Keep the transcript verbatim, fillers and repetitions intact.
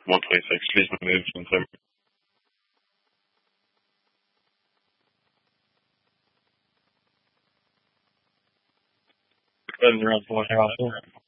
one twenty-six. Please move and so around one.